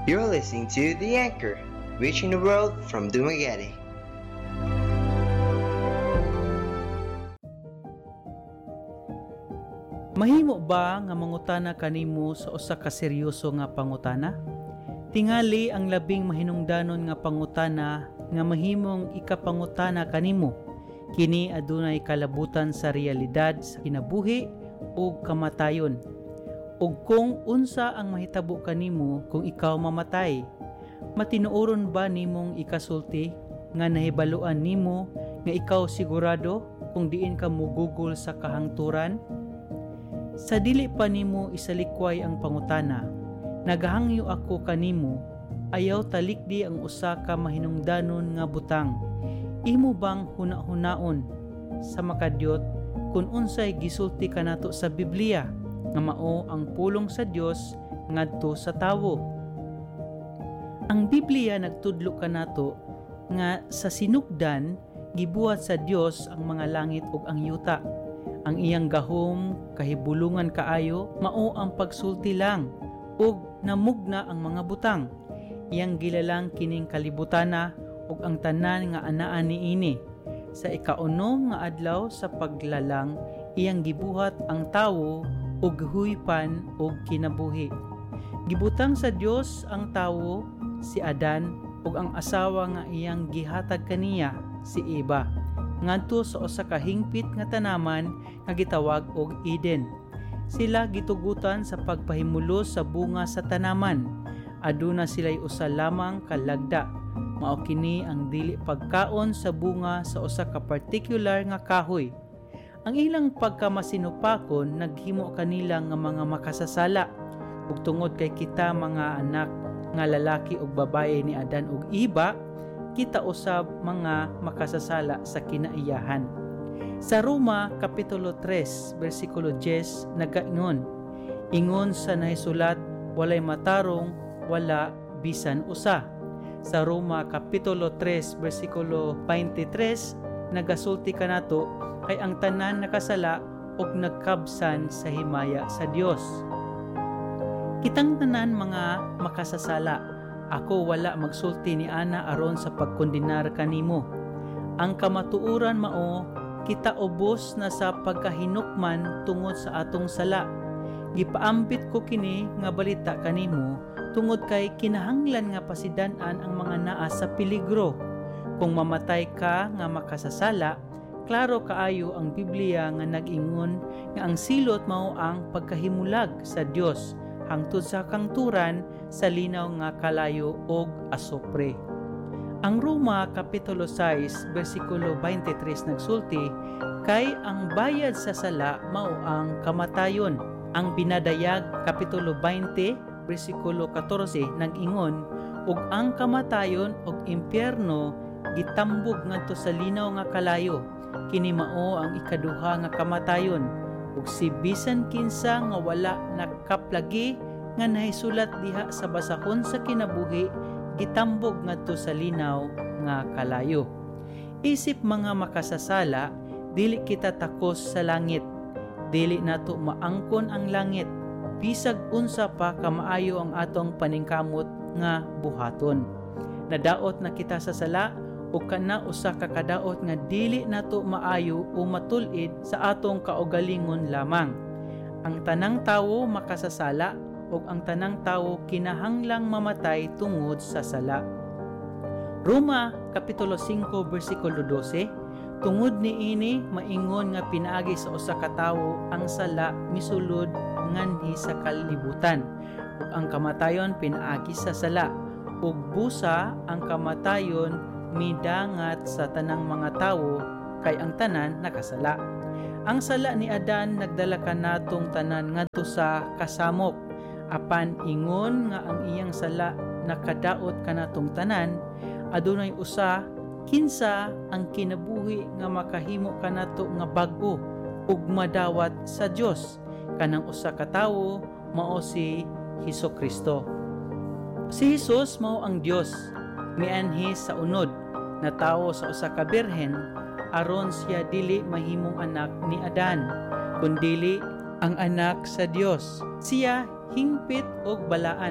You're listening to The Anchor, reaching the world from Dumaguete. Mahimo ba nga mangutana kanimo sa usa ka seryoso nga pangutana? Tingali ang labing mahinungdanon nga pangutana nga mahimong ikapangutana kanimo. Kini adunay kalabutan sa realidad sa kinabuhi ug kamatayon. Ug kung unsa ang mahitabo kanimo kung ikaw mamatay, matinuoron ba nimong ikasulti nga nahibaluan nimo nga ikaw sigurado kung diin ka mugugol sa kahangturan? Sa dili pa nimo isalikway ang pangutana, nagahangyo ako kanimo, ayaw talikdi ang usa ka mahinungdanon nga butang. Imo bang huna-hunaon sa makadyot kung unsay gisulti kanato sa Biblia nga mao ang pulong sa Dios ngadto sa tawo? Ang Biblia nagtudlo kanato nga sa sinugdan gibuhat sa Dios ang mga langit ug ang yuta. Ang iyang gahom kahibulungan kaayo mao ang pagsulti lang ug namugna ang mga butang. Iyang gilalang kining kalibutana ug ang tanan nga anaa niini. Sa ikaunom nga adlaw sa paglalang iyang gibuhat ang tawo ug huypan ug kinabuhi. Gibutang sa Dios ang tawo si Adan ug ang asawa nga iyang gihatag kaniya si Eva ngadto sa usa ka hingpit nga tanaman nga gitawag og Eden. Sila gitugutan sa pagpahimulos sa bunga sa tanaman. Aduna sila'y usa lamang kalagda. Mao kini ang dili pagkaon sa bunga sa usa ka partikular nga kahoy. Ang ilang pagkamasinupakon naghimo kanila nga mga makasasala. Ug tungod kay kita mga anak nga lalaki ug babaye ni Adan ug Eva, kita usab mga makasasala sa kinaiyahan. Sa Roma Kapitulo 3 versikulo 10 nagaingon, ingon sa nahisulat, walay matarong, wala bisan usa. Sa Roma Kapitulo 3 versikulo 23 nagasulti kanato, kay ang tanan nakasala ug nagkabsan sa himaya sa Dios. Kitang tanan mga makasasala. Ako wala magsulti ni ana aron sa pagkondenar kanimo. Ang kamatuoran mao, kita ubos na sa pagkahinukman tungod sa atong sala. Gipaambit ko kini nga balita kanimo tungod kay kinahanglan nga pasidan-an ang mga naa sa peligro. Kung mamatay ka nga makasasala, klaro kaayo ang Biblia nga nag-ingon nga ang silot mao ang pagkahimulag sa Dios hangtod sa kangturan sa linaw nga kalayo og asopre. Ang Roma Kapitulo 6 versikulo 23 nagsulti, kay ang bayad sa sala mao ang kamatayon. Ang Binadayag Kapitulo 20 versikulo 14 nag-ingon, ug ang kamatayon ug impyerno gitambog ngadto sa linaw nga kalayo. Kini mao ang ikaduha nga kamatayon. Ug si bisan kinsa nga wala nakaplagi nga nahisulat diha sa basahon sa kinabuhi gitambog ngadto sa linaw nga kalayo. Isip mga makasasala, dili kita takos sa langit. Dili nato maangkon ang langit. Bisag unsa pa kamaayo ang atong paningkamot nga buhaton. Nadaot na kita sa sala o kana usa ka kadaot nga dili nato maayo o matul-id sa atong kaugalingon lamang. Ang tanang tawo makasasala ug ang tanang tawo kinahanglang mamatay tungod sa sala. Roma Kapitulo 5 versikulo 12, tungod niini maingon nga pinaagi sa usa ka tawo ang sala misulod nganhi sa kalibutan, ug ang kamatayon pinaagi sa sala, ug busa ang kamatayon midangat sa tanang mga tawo kay ang tanan nakasala. Ang sala ni Adan nagdala kanatong tanan ngadto sa kasamok, apan ingon nga ang iyang sala nakadaot kanatong tanan, adunay usa kinsa ang kinabuhi nga makahimo kanato nga bag-o ug madawat sa Dios. Kanang usa ka tawo mao si Hesukristo. Si Jesus mao ang Dios, mianhi sa unod na tawo sa usa ka birhen aron siya dili mahimong anak ni Adan, kundili ang anak sa Dios. Siya hingpit og balaan,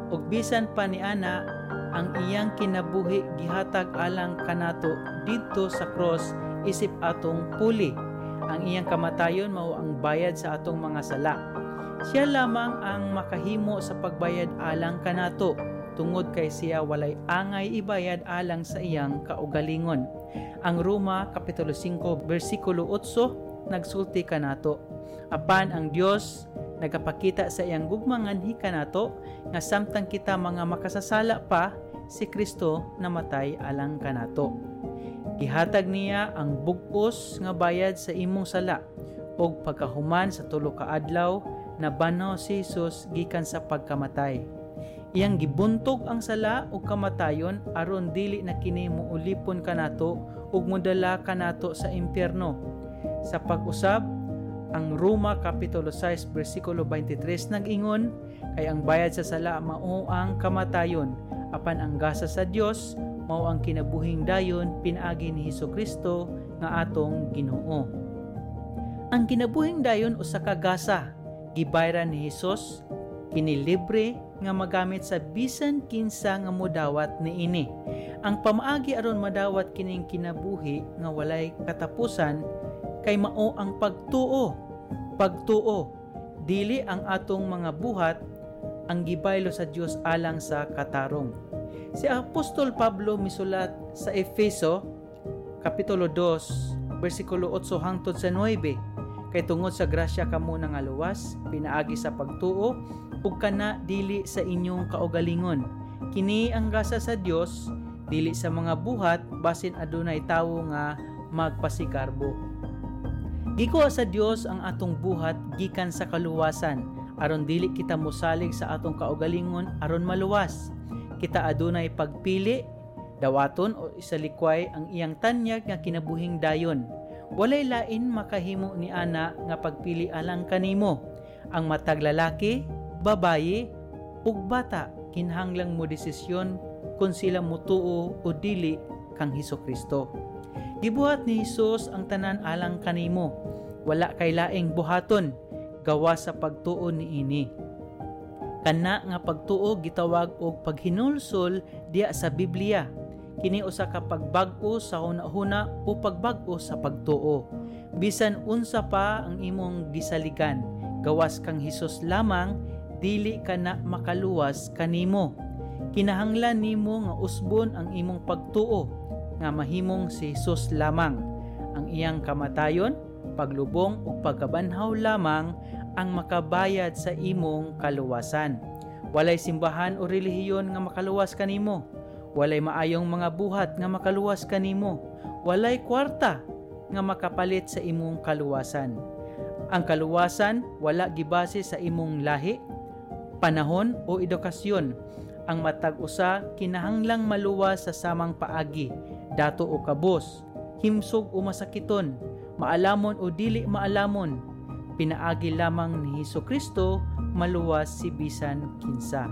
ug bisan pa niana ang iyang kinabuhi gihatag alang kanato didto sa cross isip atong puli. Ang iyang kamatayon mao ang bayad sa atong mga sala. Siya lamang ang makahimo sa pagbayad alang kanato, tungod kay siya walay angay ibayad alang sa iyang kaugalingon. Ang Roma Kapitulo 5 versikulo 8 nagsulti kanato, apan ang Dios nagapakita sa iyang gugmanganhi kanato nga samtang kita mga makasasala pa, si Kristo namatay alang kanato. Gihatag niya ang bug-os nga bayad sa imong sala, ug pagkahuman sa 3 ka adlaw nabanaw si Jesus gikan sa pagkamatay. Iyang gibuntog ang sala ug kamatayon aron dili na kini muulipon kanato ug modala kanato sa impyerno. Sa pag-usab, ang Roma Kapitulo 6 versikulo 23 nag-ingon, kay ang bayad sa sala mao ang kamatayon, apan ang gasa sa Dios mao ang kinabuhing dayon pinaagi ni Hesukristo nga atong Ginoo. Ang kinabuhing dayon usa ka gasa gibayran ni Hesus, kini libre nga magamit sa bisan kinsa nga modawat niini. Ang pamaagi aron madawat kining kinabuhi nga walay katapusan kay mao ang pagtuo. Pagtuo, dili ang atong mga buhat ang gibaylo sa Dios alang sa katarong. Si Apostol Pablo misulat sa Efeso Kapitulo 2 versikulo 8 hangtod sa 9, kay tungod sa grasya kamo nga luwas pinaagi sa pagtuo ug kana dili sa inyong kaugalingon. Kini ang gasa sa Dios, dili sa mga buhat basin adunay tawo nga magpasikarbo. Gikuha sa Dios ang atong buhat gikan sa kaluwasan aron dili kita mosalig sa atong kaugalingon aron maluwas. Kita adunay pagpili, dawaton o isalikway ang iyang tanyag nga kinabuhing dayon. Walay lain makahimo ni ana nga pagpili alang kanimo. Ang matag lalaki, babayi ug bata kinahanglang mo desisyon kung sila mutuo o dili kang Hesukristo. Gibuhat ni Hesus ang tanan alang kanimo. Wala kay laing buhaton gawa sa pagtuo niini. Kana nga pagtuo gitawag og paghinulsol diya sa Biblia. Kini usa ka pagbag-o sa hunahuna o pagbag-o sa pagtuo. Bisan unsa pa ang imong gisaligan, gawas kang Hesus lamang, dili ka na makaluwas kanimo. Kinahanglan nimo nga usbon ang imong pagtuo nga mahimong si Hesus lamang. Ang iyang kamatayon, paglubong ug pagkabanhaw lamang ang makabayad sa imong kaluwasan. Walay simbahan o relihiyon nga makaluwas kanimo. Walay maayong mga buhat nga makaluwas kanimo. Walay kwarta nga makapalit sa imong kaluwasan. Ang kaluwasan wala gibase sa imong lahi, panahon o edukasyon. Ang matag usa kinahanglang maluwas sa samang paagi, dato o kabos, himsog o masakiton, maalamon o dili maalamon. Pinaagi lamang ni Hesukristo maluwas si bisan kinsa.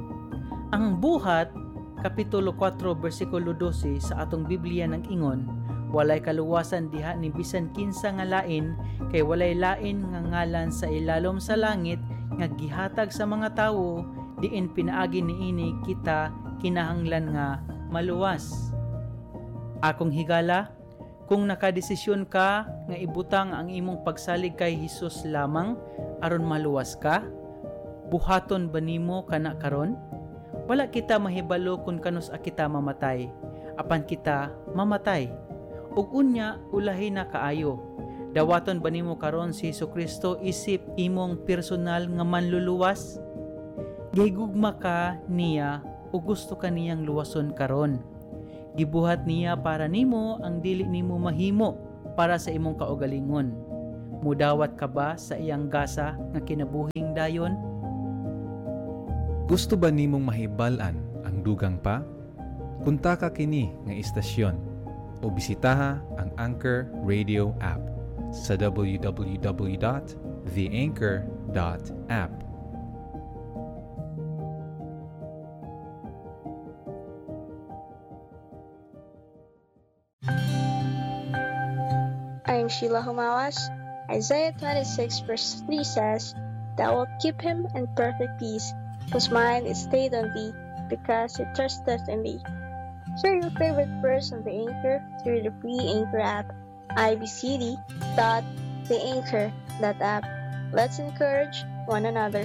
Ang buhat Kapitulo 4 versikulo 12 sa atong Biblia nang ingon, walay kaluwasan diha ni bisan kinsa nga lain, kay walay lain nga ngalan sa ilalom sa langit nga gihatag sa mga tawo diin pinaagi niini kita kinahanglan nga maluwas. Akong higala, kung nakadesisyon ka nga ibutang ang imong pagsalig kay Hesus lamang aron maluwas ka, buhaton ba nimo kana karon? Wala kita mahibalo kung kanus kita mamatay, apan kita mamatay. Ug unya ulahi na kaayo. Dawaton ba nimo karon si Hesukristo isip imong personal nga manluluwas? Gihigugma ka niya o gusto ka niyang luwason karon. Gibuhat niya para nimo ang dili nimo mahimo para sa imong kaugalingon. Mudawat ka ba sa iyang gasa nga kinabuhing dayon? Gusto ba nimong mahibal-an ang dugang pa? Punta ka kini nga istasyon o bisitaha ang Anchor Radio app sa www.theanchor.app. I'm Sheila Humawas. Isaiah 26 verse 3 says, "Thou wilt keep him in perfect peace, whose mind is stayed on thee, because he trusteth in thee. Share your favorite verse of the Anchor through the free Anchor app, ibcd.theanchor.app. Let's encourage one another.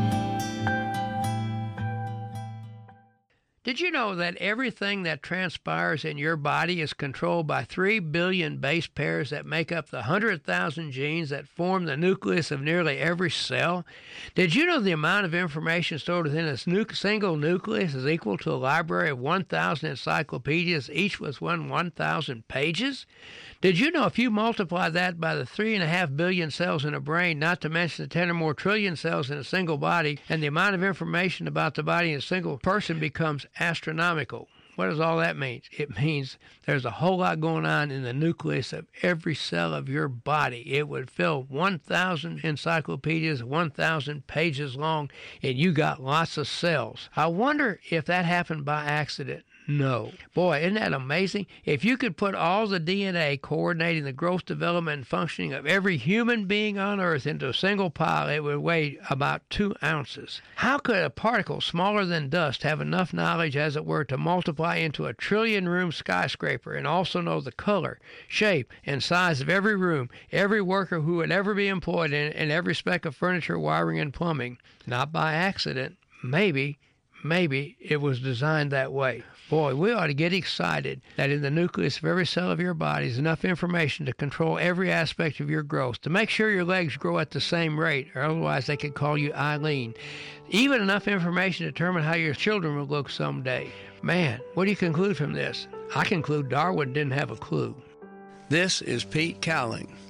Did you know that everything that transpires in your body is controlled by 3 billion base pairs that make up the 100,000 genes that form the nucleus of nearly every cell? Did you know the amount of information stored within a single nucleus is equal to a library of 1,000 encyclopedias, each with 1,000 pages? Did you know if you multiply that by the 3.5 billion cells in a brain, not to mention the 10 or more trillion cells in a single body, and the amount of information about the body in a single person becomes astronomical? What does all that mean? It means there's a whole lot going on in the nucleus of every cell of your body. It would fill 1,000 encyclopedias, 1,000 pages long, and you got lots of cells. I wonder if that happened by accident. No. Boy, isn't that amazing? If you could put all the DNA coordinating the growth, development, and functioning of every human being on Earth into a single pile, it would weigh about 2 ounces. How could a particle smaller than dust have enough knowledge, as it were, to multiply into a trillion-room skyscraper and also know the color, shape, and size of every room, every worker who would ever be employed in it, and every speck of furniture, wiring, and plumbing? Not by accident. Maybe it was designed that way. Boy, we ought to get excited that in the nucleus of every cell of your body is enough information to control every aspect of your growth, to make sure your legs grow at the same rate, or otherwise they could call you Eileen. Even enough information to determine how your children will look someday. Man, what do you conclude from this? I conclude Darwin didn't have a clue. This is Pete Cowling.